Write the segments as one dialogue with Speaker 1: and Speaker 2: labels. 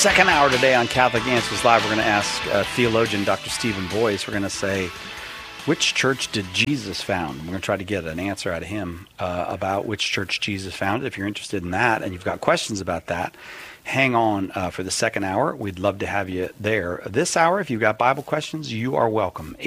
Speaker 1: second hour today on Catholic Answers Live, we're going to ask theologian Dr. Stephen Boyce. We're going to say, which church did Jesus found? We're going to try to get an answer out of him about which church Jesus founded. If you're interested in that and you've got questions about that, hang on for the second hour. We'd love to have you there. This hour, if you've got Bible questions, you are welcome.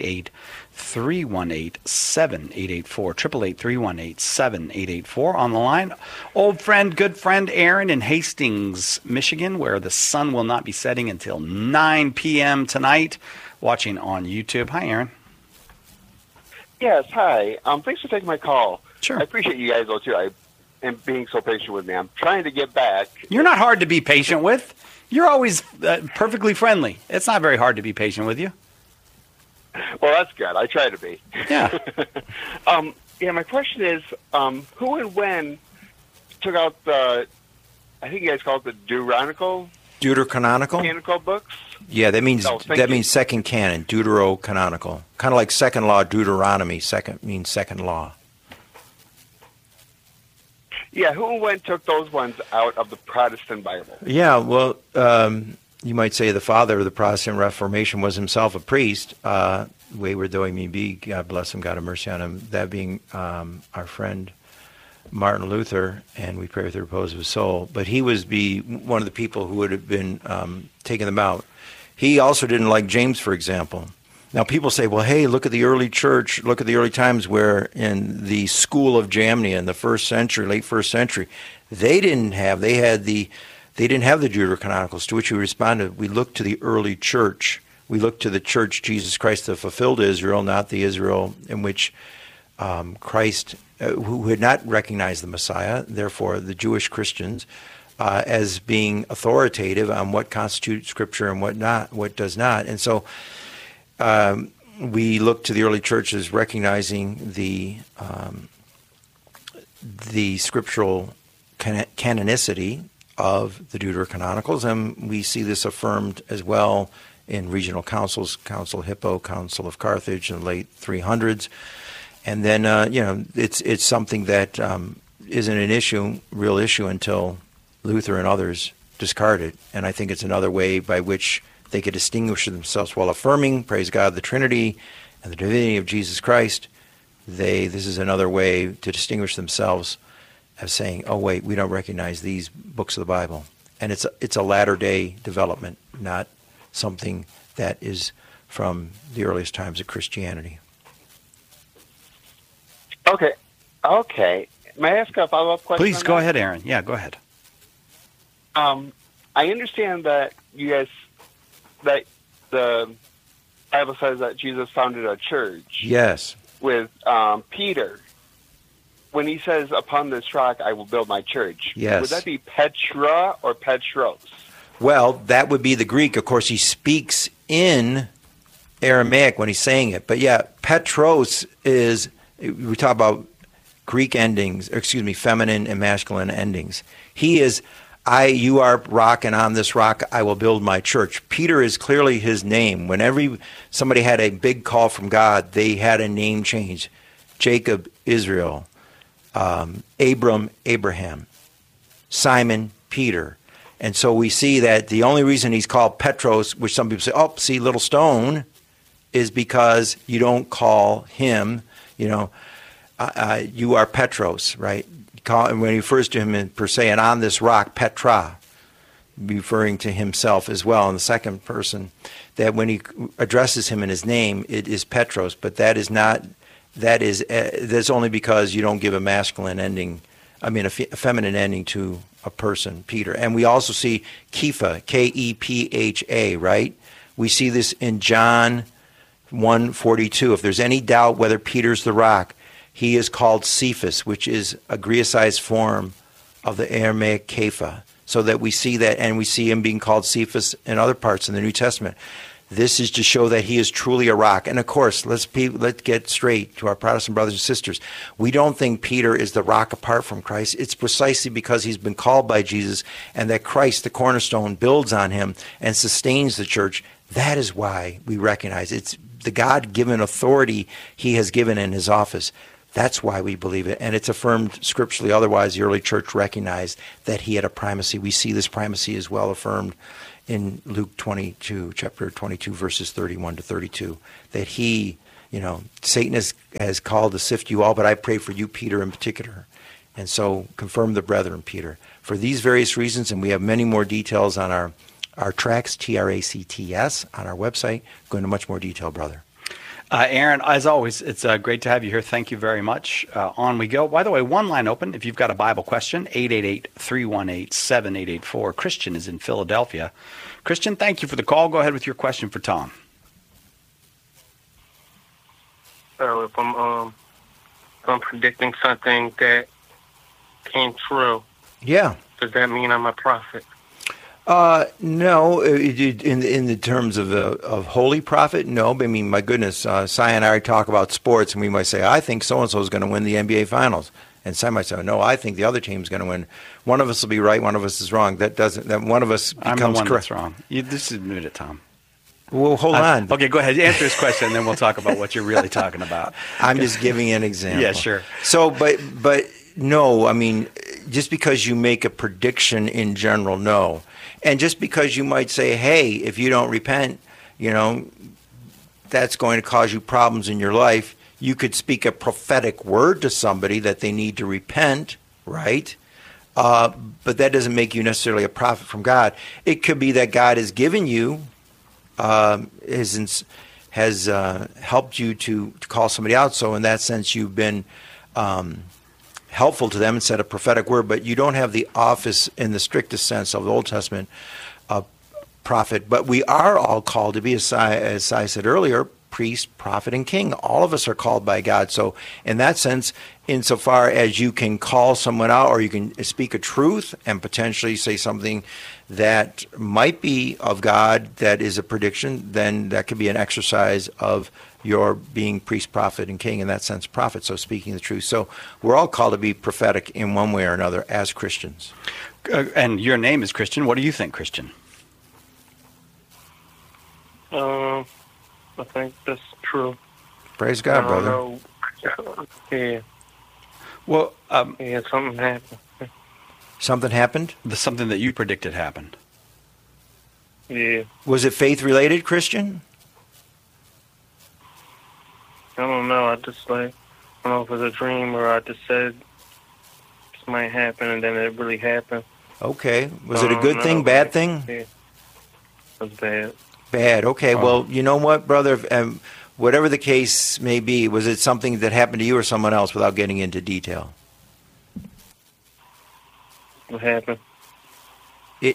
Speaker 1: 888-318-7884. 888-318-7884. On the line, old friend, good friend, Aaron in Hastings, Michigan, where the sun will not be setting until 9 p.m. tonight, watching on YouTube. Hi, Aaron.
Speaker 2: Yes, hi. Thanks for taking my call.
Speaker 1: Sure.
Speaker 2: I appreciate you guys, though, too, and being so patient with me. I'm trying to get back.
Speaker 1: You're not hard to be patient with. You're always perfectly friendly. It's not very hard to be patient with you.
Speaker 2: Well, that's good. I try to be.
Speaker 1: Yeah.
Speaker 2: My question is, who and when took out the, I think you guys call it the
Speaker 3: Deuterocanonical?
Speaker 2: Canonical books?
Speaker 3: Yeah, that means
Speaker 2: means
Speaker 3: second canon, deuterocanonical. Kind of like second law, Deuteronomy, second means second law.
Speaker 2: Yeah, who and when took those ones out of the Protestant Bible?
Speaker 3: Yeah, well, you might say the father of the Protestant Reformation was himself a priest, wayward though he may be, God bless him, God have mercy on him, that being our friend Martin Luther, and we pray for the repose of his soul. But he was one of the people who would have been taking them out. He also didn't like James, for example. Now, people say, well, hey, look at the early church, look at the early times where in the school of Jamnia in the first century, late first century, they didn't have the Deuterocanonicals, to which we responded, we look to the early church. We look to the church, Jesus Christ, that fulfilled Israel, not the Israel in which Christ, who had not recognized the Messiah, therefore the Jewish Christians, as being authoritative on what constitutes Scripture and what does not. And so we look to the early churches recognizing the scriptural canonicity of the Deuterocanonicals, and we see this affirmed as well in regional councils, Council of Hippo, Council of Carthage in the late 300s. And then, it's something that isn't an real issue until Luther and others discard it. And I think it's another way by which they could distinguish themselves while affirming, praise God, the Trinity and the divinity of Jesus Christ. This is another way to distinguish themselves as saying, oh, wait, we don't recognize these books of the Bible. And it's a latter-day development, not something that is from the earliest times of Christianity.
Speaker 2: Okay. May I ask a follow-up question?
Speaker 1: Please go ahead, Aaron. Yeah, go ahead.
Speaker 2: I understand that that the Bible says that Jesus founded a church.
Speaker 3: Yes.
Speaker 2: With Peter, when he says, "Upon this rock I will build my church."
Speaker 3: Yes.
Speaker 2: Would that be Petra or Petros? Well,
Speaker 3: that would be the Greek. Of course, he speaks in Aramaic when he's saying it. But yeah, Petros is. We talk about Greek endings, feminine and masculine endings. He is, you are rock, and on this rock I will build my church. Peter is clearly his name. Whenever somebody had a big call from God, they had a name change. Jacob, Israel. Abram, Abraham. Simon, Peter. And so we see that the only reason he's called Petros, which some people say, oh, see, little stone, is because you don't call him, you are Petros, right? When he refers to him per se, and on this rock, Petra, referring to himself as well in the second person, that when he addresses him in his name, it is Petros, but that's only because you don't give a masculine ending, a feminine ending to a person, Peter. And we also see Kepha, K-E-P-H-A, right? We see this in John 1:42. If there's any doubt whether Peter's the rock, he is called Cephas, which is a Greicized form of the Aramaic Kepha. So that we see that, and we see him being called Cephas in other parts in the New Testament. This is to show that he is truly a rock. And of course, let's get straight to our Protestant brothers and sisters. We don't think Peter is the rock apart from Christ. It's precisely because he's been called by Jesus and that Christ, the cornerstone, builds on him and sustains the church. That is why we recognize it's the God-given authority he has given in his office. That's why we believe it. And it's affirmed scripturally. Otherwise, the early church recognized that he had a primacy. We see this primacy as well affirmed in Luke 22, chapter 22, verses 31 to 32, that he, Satan has called to sift you all, but I pray for you, Peter, in particular. And so confirm the brethren, Peter. For these various reasons, and we have many more details on our tracts, TRACTS, on our website, go into much more detail, brother.
Speaker 1: Aaron, as always, it's great to have you here. Thank you very much. On we go. By the way, one line open. If you've got a Bible question, 888-318-7884. Christian is in Philadelphia. Christian, thank you for the call. Go ahead with your question for Tom.
Speaker 4: So if I'm predicting something that came true,
Speaker 3: yeah,
Speaker 4: does that mean I'm a prophet?
Speaker 3: No, in the terms of holy prophet, no. But I mean, my goodness, Si and I talk about sports, and we might say, I think so-and-so is going to win the NBA Finals. And Si might say, no, I think the other team is going to win. One of us will be right, one of us is wrong. That one of us becomes correct.
Speaker 1: I'm the one that's wrong. Just admit it, Tom.
Speaker 3: Well, hold on.
Speaker 1: Okay, go ahead. Answer this question, and then we'll talk about what you're really talking about.
Speaker 3: I'm just giving an example.
Speaker 1: Yeah, sure.
Speaker 3: So, but no, I mean, just because you make a prediction in general, no. And just because you might say, hey, if you don't repent, that's going to cause you problems in your life. You could speak a prophetic word to somebody that they need to repent, right? But that doesn't make you necessarily a prophet from God. It could be that God has given you, has helped you to call somebody out. So in that sense, you've been helpful to them and said a prophetic word, but you don't have the office in the strictest sense of the Old Testament prophet. But we are all called to be, as I said earlier, priest, prophet, and king. All of us are called by God. So in that sense, insofar as you can call someone out or you can speak a truth and potentially say something that might be of God that is a prediction, then that could be an exercise of your being priest, prophet, and king, in that sense, prophet, so speaking the truth. So we're all called to be prophetic in one way or another as Christians.
Speaker 1: And your name is Christian. What do you think, Christian?
Speaker 4: I think that's true.
Speaker 3: Praise God, brother.
Speaker 4: Yeah.
Speaker 1: Well,
Speaker 4: yeah, something happened.
Speaker 3: Something happened?
Speaker 1: Something that you predicted happened.
Speaker 4: Yeah.
Speaker 3: Was it faith-related, Christian?
Speaker 4: I don't know. I don't know if it was a dream or I just said this might happen and then it really happened.
Speaker 3: Okay. Was it a good thing, bad thing?
Speaker 4: Yeah. It was bad.
Speaker 3: Bad. Okay. Well, you know what, brother? Whatever the case may be, was it something that happened to you or someone else without getting into detail?
Speaker 4: What happened?
Speaker 3: You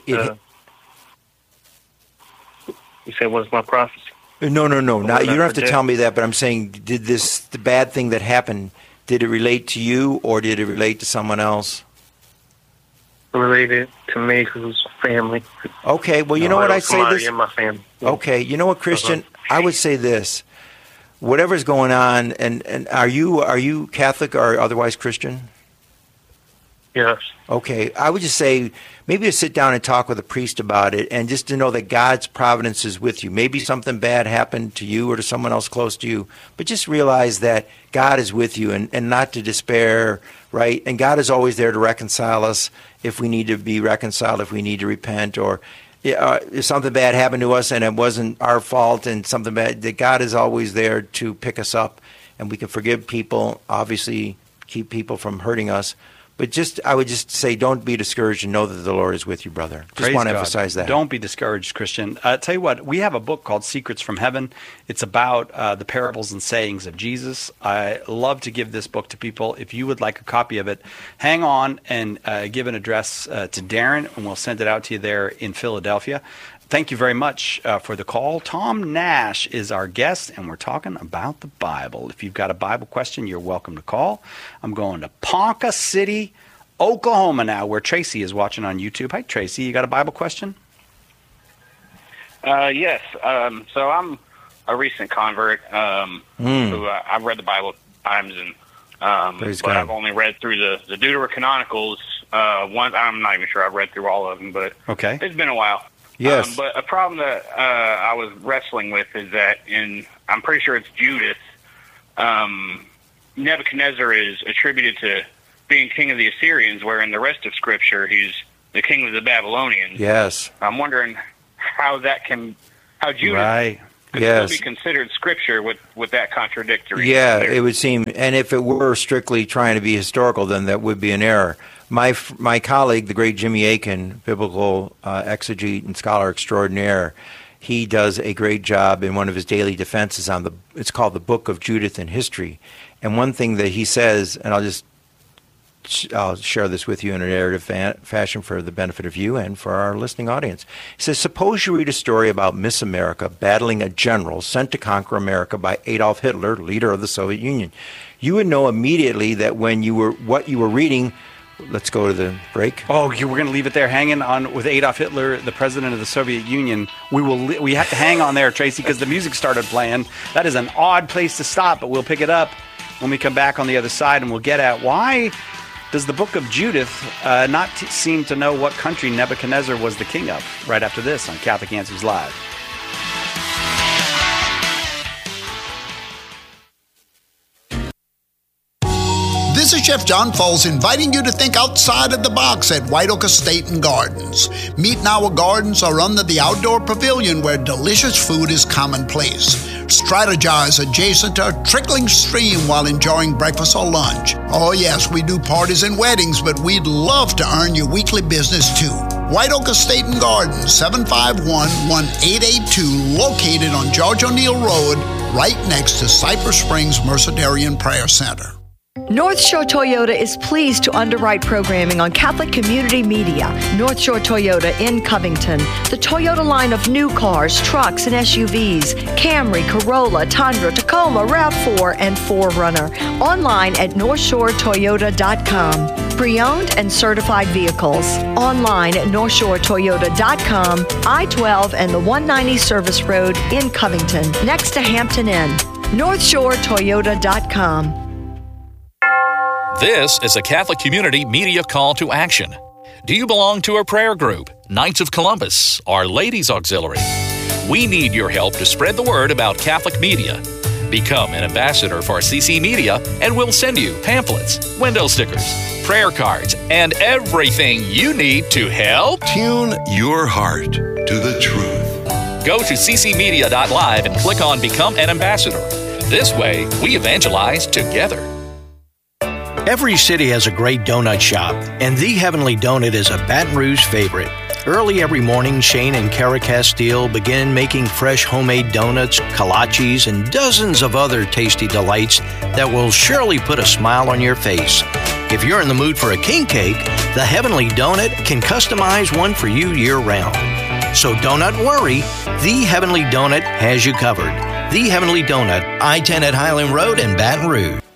Speaker 4: said, what's my prophecy?
Speaker 3: No. You don't have to tell me that, but I'm saying, did the bad thing that happened, did it relate to you or did it relate to someone else?
Speaker 4: Related to me, who's family.
Speaker 3: Okay, well, you know what I say this?
Speaker 4: In my family.
Speaker 3: Okay, you know what, Christian? I would say this. Whatever's going on, and are you Catholic or otherwise Christian?
Speaker 4: Yes.
Speaker 3: Okay, I would just say maybe to sit down and talk with a priest about it and just to know that God's providence is with you. Maybe something bad happened to you or to someone else close to you, but just realize that God is with you and not to despair, right? And God is always there to reconcile us if we need to be reconciled, if we need to repent, or if something bad happened to us and it wasn't our fault and something bad, that God is always there to pick us up and we can forgive people, obviously keep people from hurting us. But I would just say, don't be discouraged and know that the Lord is with you, brother. Just want to emphasize that.
Speaker 1: Don't be discouraged, Christian. Tell you what, we have a book called Secrets from Heaven. It's about the parables and sayings of Jesus. I love to give this book to people. If you would like a copy of it, hang on and give an address to Darren, and we'll send it out to you there in Philadelphia. Thank you very much for the call. Tom Nash is our guest, and we're talking about the Bible. If you've got a Bible question, you're welcome to call. I'm going to Ponca City, Oklahoma now, where Tracy is watching on YouTube. Hi, Tracy. You got a Bible question?
Speaker 5: Yes. So I'm a recent convert who I've read the Bible times, and but I've only read through the Deuterocanonicals. I'm not even sure I've read through all of them, but
Speaker 1: okay,
Speaker 5: it's been a while.
Speaker 3: Yes.
Speaker 5: But a problem that I was wrestling with is that I'm pretty sure it's Judas, Nebuchadnezzar is attributed to being king of the Assyrians, where in the rest of Scripture he's the king of the Babylonians.
Speaker 3: Yes.
Speaker 5: I'm wondering how Judas could still be considered Scripture with that contradictory.
Speaker 3: Yeah, it would seem, and if it were strictly trying to be historical, then that would be an error. My colleague, the great Jimmy Akin, biblical exegete and scholar extraordinaire, he does a great job in one of his daily defenses on it's called the Book of Judith in History. And one thing that he says, and I'll share this with you in a narrative fashion for the benefit of you and for our listening audience. He says, suppose you read a story about Miss America battling a general sent to conquer America by Adolf Hitler, leader of the Soviet Union. You would know immediately that what you were reading. Let's go to the break.
Speaker 1: Oh, we're going to leave it there, hanging on with Adolf Hitler, the president of the Soviet Union. We have to hang on there, Tracy, because the music started playing. That is an odd place to stop, but we'll pick it up when we come back on the other side, and we'll get at why does the Book of Judith not seem to know what country Nebuchadnezzar was the king of? Right after this on Catholic Answers Live.
Speaker 6: This is Chef John Foles inviting you to think outside of the box at White Oak Estate and Gardens. Meet and Our Gardens are under the outdoor pavilion where delicious food is commonplace. Strategize adjacent to a trickling stream while enjoying breakfast or lunch. Oh yes, we do parties and weddings, but we'd love to earn your weekly business too. White Oak Estate and Gardens, 751-1882, located on George O'Neill Road, right next to Cypress Springs Mercedarian Prayer Center.
Speaker 7: North Shore Toyota is pleased to underwrite programming on Catholic Community Media. North Shore Toyota in Covington. The Toyota line of new cars, trucks, and SUVs. Camry, Corolla, Tundra, Tacoma, RAV4, and 4Runner. Online at NorthshoreToyota.com. Pre-owned and certified vehicles. Online at NorthshoreToyota.com. I-12 and the 190 Service Road in Covington, next to Hampton Inn. NorthshoreToyota.com.
Speaker 8: This is a Catholic Community Media call to action. Do you belong to a prayer group, Knights of Columbus, or Ladies Auxiliary? We need your help to spread the word about Catholic media. Become an ambassador for CC Media, and we'll send you pamphlets, window stickers, prayer cards, and everything you need to help.
Speaker 9: Tune your heart to the truth.
Speaker 8: Go to ccmedia.live and click on Become an Ambassador. This way, we evangelize together.
Speaker 10: Every city has a great donut shop, and The Heavenly Donut is a Baton Rouge favorite. Early every morning, Shane and Kara Castile begin making fresh homemade donuts, kolaches, and dozens of other tasty delights that will surely put a smile on your face. If you're in the mood for a king cake, The Heavenly Donut can customize one for you year-round. So don't worry, The Heavenly Donut has you covered. The Heavenly Donut, I-10 at Highland Road in Baton Rouge.